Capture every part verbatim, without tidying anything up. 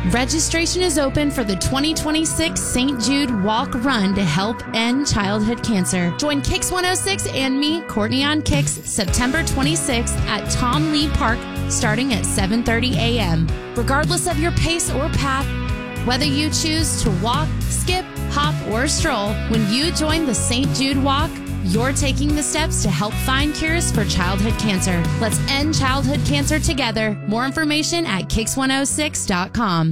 Registration is open for the twenty twenty-six Saint Jude Walk Run to help end childhood cancer. Join Kicks one oh six and me, Courtney on Kicks, September twenty-sixth at Tom Lee Park, starting at seven thirty a.m. Regardless of your pace or path, whether you choose to walk, skip, hop, or stroll, when you join the Saint Jude Walk, you're taking the steps to help find cures for childhood cancer. Let's end childhood cancer together. More information at kicks one oh six dot com.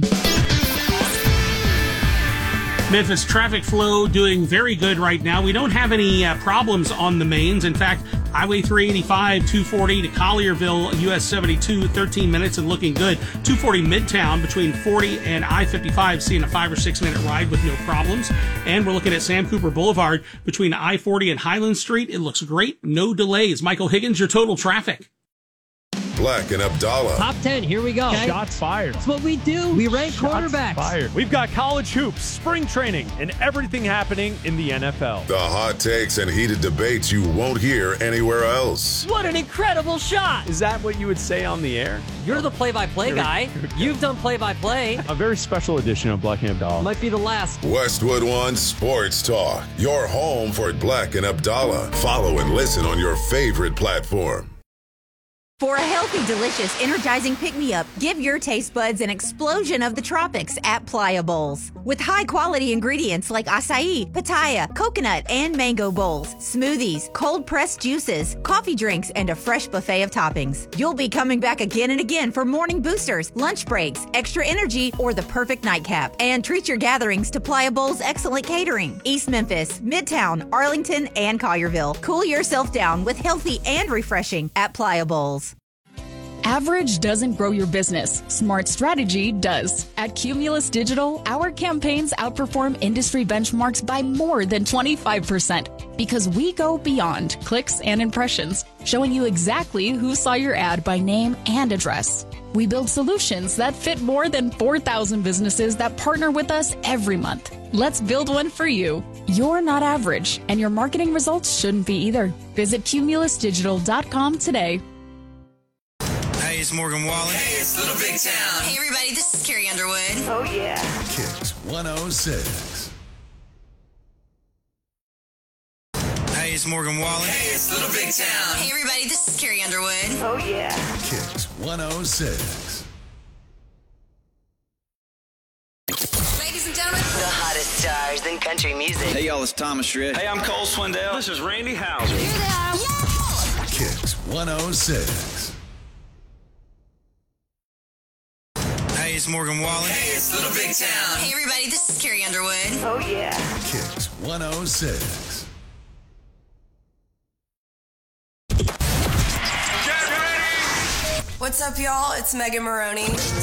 Memphis traffic flow doing very good right now. We don't have any uh, problems on the mains. In fact, Highway three eighty-five, two forty to Collierville, U S seventy-two, thirteen minutes and looking good. two forty Midtown between forty and I fifty-five, seeing a five or six minute ride with no problems. And we're looking at Sam Cooper Boulevard between I forty and Highland Street. It looks great. No delays. Michael Higgins, your total traffic. Black and Abdallah. Top ten, here we go. Okay. Shots fired. That's what we do. We rank Shots quarterbacks. Fired. We've got college hoops, spring training, and everything happening in the N F L. The hot takes and heated debates you won't hear anywhere else. What an incredible shot. Is that what you would say on the air? You're the play-by-play guy. You've done play-by-play. A very special edition of Black and Abdallah. Might be the last. Westwood One Sports Talk. Your home for Black and Abdallah. Follow and listen on your favorite platform. For a healthy, delicious, energizing pick-me-up, give your taste buds an explosion of the tropics at Playa Bowls. With high-quality ingredients like acai, pitaya, coconut, and mango bowls, smoothies, cold-pressed juices, coffee drinks, and a fresh buffet of toppings. You'll be coming back again and again for morning boosters, lunch breaks, extra energy, or the perfect nightcap. And treat your gatherings to Playa Bowls' excellent catering. East Memphis, Midtown, Arlington, and Collierville. Cool yourself down with healthy and refreshing at Playa Bowls. Average doesn't grow your business. Smart strategy does. At Cumulus Digital, our campaigns outperform industry benchmarks by more than twenty-five percent because we go beyond clicks and impressions, showing you exactly who saw your ad by name and address. We build solutions that fit more than four thousand businesses that partner with us every month. Let's build one for you. You're not average, and your marketing results shouldn't be either. Visit cumulus digital dot com today. Hey, it's Morgan Wallen. Hey, it's Little Big Town. Hey, everybody, this is Carrie Underwood. Oh, yeah. Kicks one oh six. Hey, it's Morgan Wallen. Hey, it's Little Big Town. Hey, everybody, this is Carrie Underwood. Oh, yeah. Kicks one oh six. Ladies and gentlemen, the hottest stars in country music. Hey, y'all, it's Thomas Rhett. Hey, I'm Cole Swindell. This is Randy Houser. Here they are. Yeah! Kicks one oh six. Hey, it's Morgan Wallen. Hey, it's Little Big Town. Hey, everybody, this is Carrie Underwood. Oh, yeah. Kicks one oh six. What's up, y'all? It's Megan Maroney.